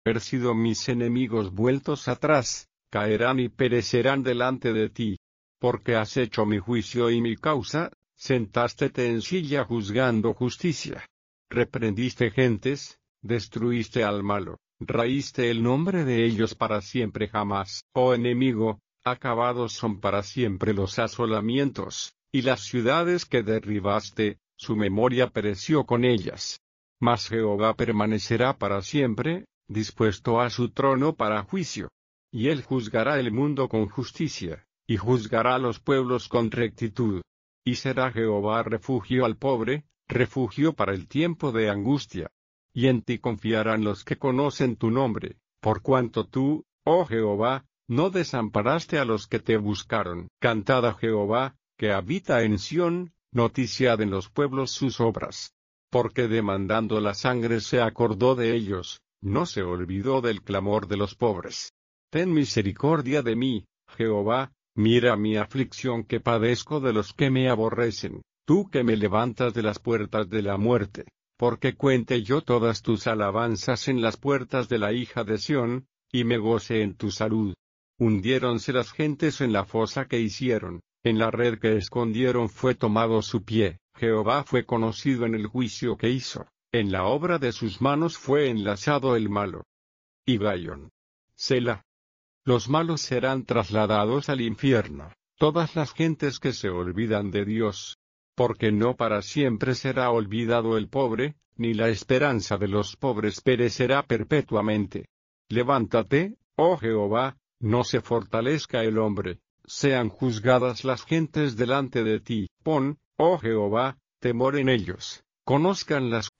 sido mis enemigos vueltos atrás, caerán y perecerán delante de ti. Porque has hecho mi juicio y mi causa, sentástete en silla juzgando justicia. Reprendiste gentes, destruiste al malo, raíste el nombre de ellos para siempre jamás. Oh enemigo, acabados son para siempre los asolamientos, y las ciudades que derribaste, su memoria pereció con ellas. Mas Jehová permanecerá para siempre, dispuesto a su trono para juicio. Y él juzgará el mundo con justicia, y juzgará a los pueblos con rectitud. Y será Jehová refugio al pobre, refugio para el tiempo de angustia. Y en ti confiarán los que conocen tu nombre, por cuanto tú, oh Jehová, no desamparaste a los que te buscaron. Cantad a Jehová, que habita en Sión, noticiad en los pueblos sus obras. Porque demandando la sangre se acordó de ellos, no se olvidó del clamor de los pobres. Ten misericordia de mí, Jehová, mira mi aflicción que padezco de los que me aborrecen, tú que me levantas de las puertas de la muerte, porque cuente yo todas tus alabanzas en las puertas de la hija de Sión, y me goce en tu salud. Hundiéronse las gentes en la fosa que hicieron, en la red que escondieron fue tomado su pie, Jehová fue conocido en el juicio que hizo, en la obra de sus manos fue enlazado el malo. Y Gaión. Selah. Los malos serán trasladados al infierno, todas las gentes que se olvidan de Dios. Porque no para siempre será olvidado el pobre, ni la esperanza de los pobres perecerá perpetuamente. Levántate, oh Jehová, no se fortalezca el hombre, sean juzgadas las gentes delante de ti. Pon, oh Jehová, temor en ellos, conozcan las